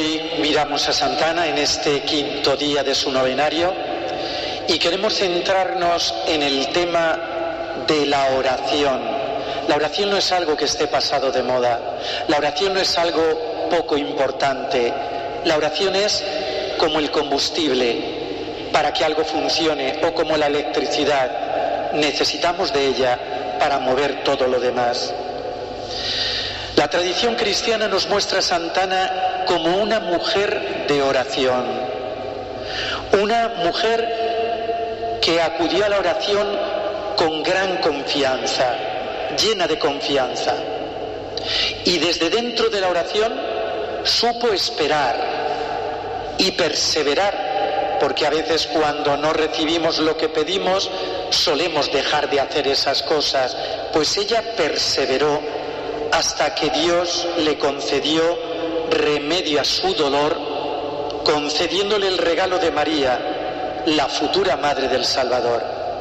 Hoy miramos a Santa Ana en este quinto día de su novenario y queremos centrarnos en el tema de la oración. La oración no es algo que esté pasado de moda, la oración no es algo poco importante, la oración es como el combustible para que algo funcione o como la electricidad, necesitamos de ella para mover todo lo demás. La tradición cristiana nos muestra a Santa Ana como una mujer de oración, una mujer que acudió a la oración con gran confianza, llena de confianza, y desde dentro de la oración supo esperar y perseverar, porque a veces cuando no recibimos lo que pedimos solemos dejar de hacer esas cosas, pues ella perseveró hasta que Dios le concedió remedio a su dolor, concediéndole el regalo de María, la futura Madre del Salvador.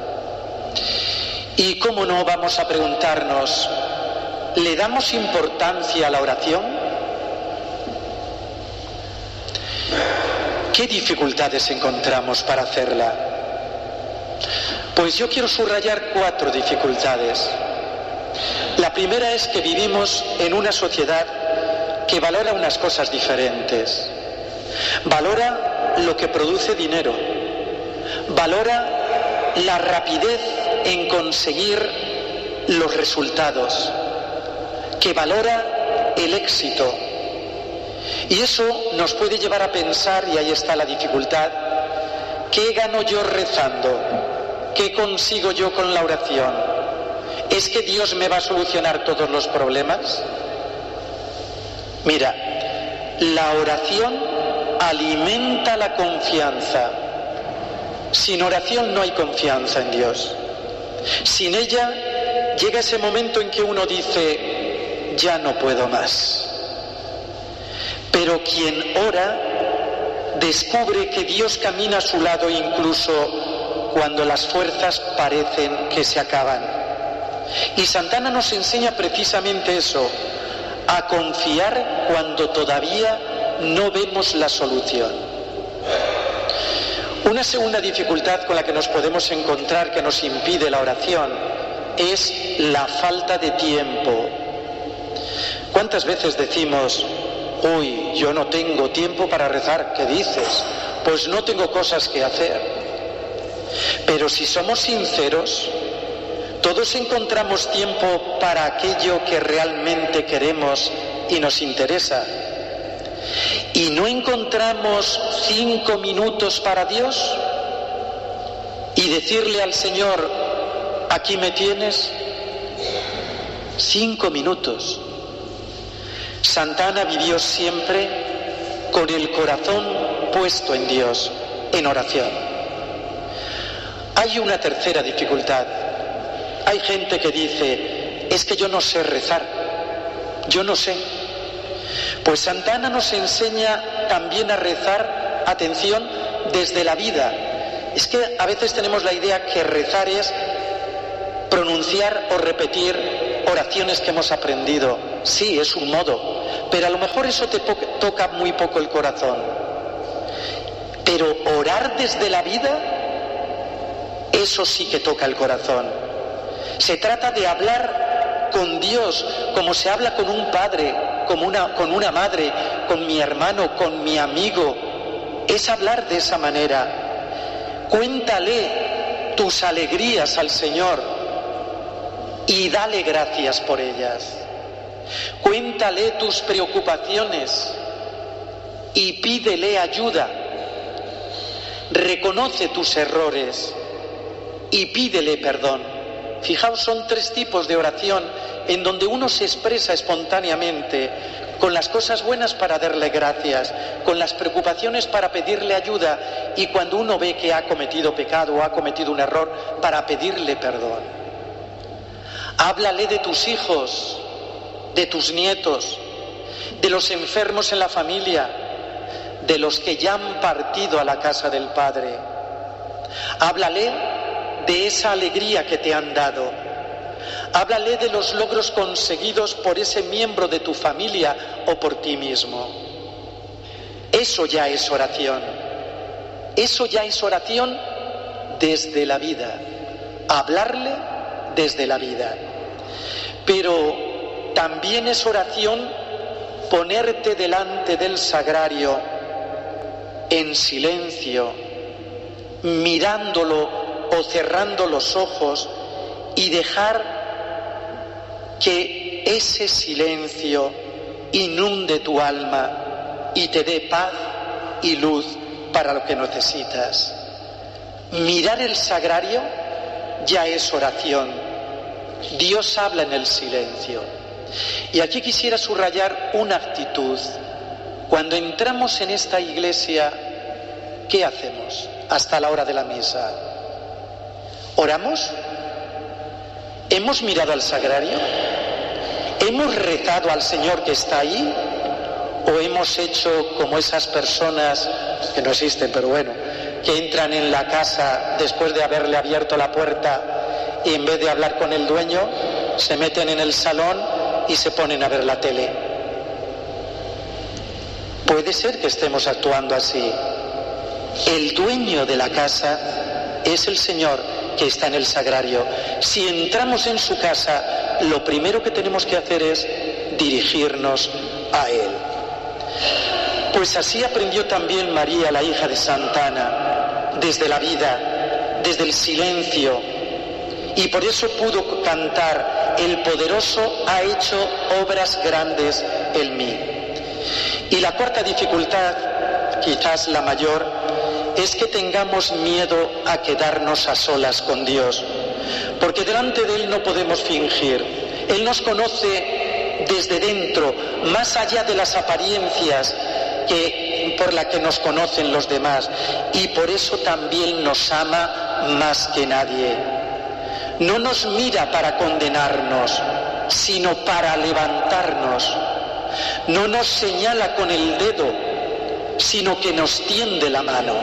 Y cómo no, vamos a preguntarnos, ¿le damos importancia a la oración? ¿Qué dificultades encontramos para hacerla? Pues yo quiero subrayar 4 dificultades. La primera es que vivimos en una sociedad que valora unas cosas diferentes. Valora lo que produce dinero, valora la rapidez en conseguir los resultados, que valora el éxito. Y eso nos puede llevar a pensar, y ahí está la dificultad, ¿qué gano yo rezando? ¿Qué consigo yo con la oración? ¿Es que Dios me va a solucionar todos los problemas? Mira, la oración alimenta la confianza. Sin oración no hay confianza en Dios. Sin ella llega ese momento en que uno dice, ya no puedo más. Pero quien ora descubre que Dios camina a su lado incluso cuando las fuerzas parecen que se acaban. Y Santa Ana nos enseña precisamente eso, a confiar cuando todavía no vemos la solución. Una segunda dificultad con la que nos podemos encontrar que nos impide la oración es la falta de tiempo. ¿Cuántas veces decimos, uy, yo no tengo tiempo para rezar? ¿Qué dices? Pues no tengo cosas que hacer. Pero si somos sinceros, todos encontramos tiempo para aquello que realmente queremos y nos interesa. ¿Y no encontramos 5 minutos para Dios? Y decirle al Señor, aquí me tienes. 5 minutos. Santa Ana vivió siempre con el corazón puesto en Dios, en oración. Hay una tercera dificultad. Hay gente que dice, es que yo no sé rezar, yo no sé. Pues Santa Ana nos enseña también a rezar, atención, desde la vida. Es que a veces tenemos la idea que rezar es pronunciar o repetir oraciones que hemos aprendido. Sí, es un modo, pero a lo mejor eso te toca muy poco el corazón. Pero orar desde la vida, eso sí que toca el corazón. Se trata de hablar con Dios como se habla con un padre, con una madre, con mi hermano, con mi amigo. Es hablar de esa manera. Cuéntale tus alegrías al Señor y dale gracias por ellas. Cuéntale tus preocupaciones y pídele ayuda. Reconoce tus errores y pídele perdón. Fijaos, son 3 tipos de oración en donde uno se expresa espontáneamente, con las cosas buenas para darle gracias, con las preocupaciones para pedirle ayuda y cuando uno ve que ha cometido pecado o ha cometido un error, para pedirle perdón. Háblale de tus hijos, de tus nietos, de los enfermos en la familia, de los que ya han partido a la casa del Padre. Háblale de esa alegría que te han dado. Háblale de los logros conseguidos por ese miembro de tu familia o por ti mismo. Eso ya es oración. Eso ya es oración desde la vida. Hablarle desde la vida. Pero también es oración ponerte delante del sagrario en silencio, mirándolo o cerrando los ojos y dejar que ese silencio inunde tu alma y te dé paz y luz para lo que necesitas. Mirar el sagrario ya es oración. Dios habla en el silencio. Y aquí quisiera subrayar una actitud. Cuando entramos en esta iglesia, ¿qué hacemos hasta la hora de la misa? ¿Oramos? ¿Hemos mirado al sagrario? ¿Hemos rezado al Señor que está ahí? ¿O hemos hecho como esas personas, que no existen, pero bueno, que entran en la casa después de haberle abierto la puerta y en vez de hablar con el dueño, se meten en el salón y se ponen a ver la tele? Puede ser que estemos actuando así. El dueño de la casa es el Señor que está en el sagrario. Si entramos en su casa, lo primero que tenemos que hacer es dirigirnos a Él. Pues así aprendió también María, la hija de Santa Ana, desde la vida, desde el silencio, y por eso pudo cantar: el poderoso ha hecho obras grandes en mí. Y la cuarta dificultad, quizás la mayor, es que tengamos miedo a quedarnos a solas con Dios, porque delante de Él no podemos fingir. Él nos conoce desde dentro, más allá de las apariencias por la que nos conocen los demás, y por eso también nos ama más que nadie. No nos mira para condenarnos, sino para levantarnos. No nos señala con el dedo, sino que nos tiende la mano.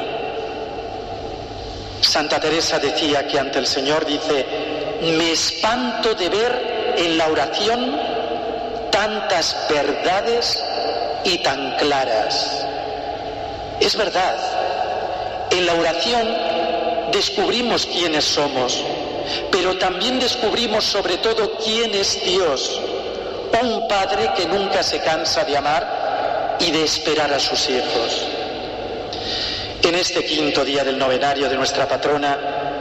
Santa Teresa decía que ante el Señor dice: me espanto de ver en la oración tantas verdades y tan claras. Es verdad, en la oración descubrimos quiénes somos, pero también descubrimos sobre todo quién es Dios, un Padre que nunca se cansa de amar y de esperar a sus hijos. En este quinto día del novenario de nuestra patrona,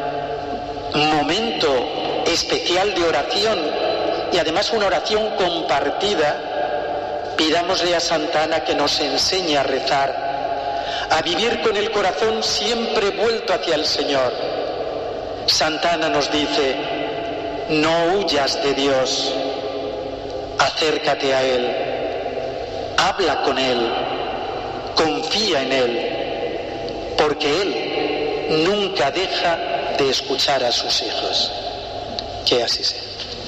momento especial de oración y además una oración compartida, pidámosle a Santa Ana que nos enseñe a rezar, a vivir con el corazón siempre vuelto hacia el Señor. Santa Ana nos dice: no huyas de Dios, acércate a Él, habla con Él, confía en Él, porque Él nunca deja de escuchar a sus hijos. Que así sea.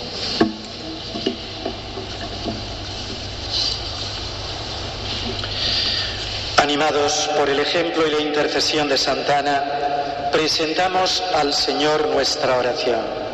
Animados por el ejemplo y la intercesión de Santa Ana, presentamos al Señor nuestra oración.